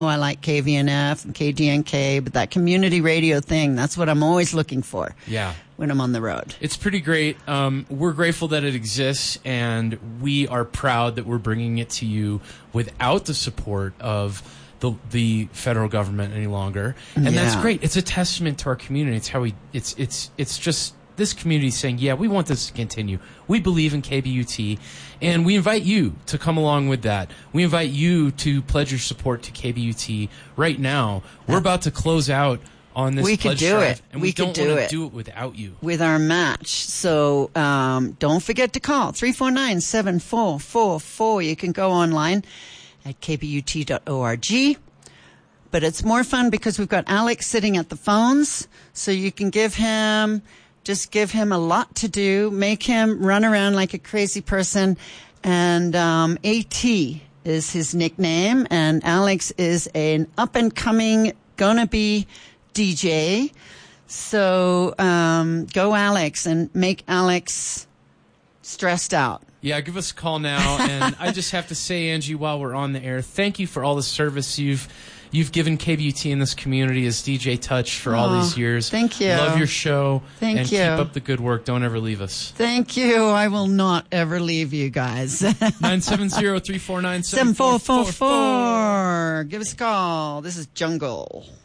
I like KVNF and KDNK, but that community radio thing, that's what I'm always looking for. Yeah. When I'm on the road. It's pretty great. We're grateful that it exists, and we are proud that we're bringing it to you without the support of the federal government any longer. And that's great. It's a testament to our community. It's how it's just this community saying, yeah, we want this to continue. We believe in KBUT, and we invite you to come along with that. We invite you to pledge your support to KBUT right now. We're about to close out on this pledge drive, and we don't want to do it without you. With our match. So don't forget to call 349-7444. You can go online at kbut.org. But it's more fun because we've got Alex sitting at the phones, so you can give him a lot to do, make him run around like a crazy person. And AT is his nickname, and Alex is an up-and-coming, gonna-be DJ. So go Alex and make Alex stressed out. Yeah, give us a call now. And I just have to say, Angie, while we're on the air, thank you for all the service you've given KBUT in this community as DJ Touch for all these years. Thank you. Love your show. Thank you. And keep up the good work. Don't ever leave us. Thank you. I will not ever leave you guys. 970-349-7444. 7444. Give us a call. This is Jungle.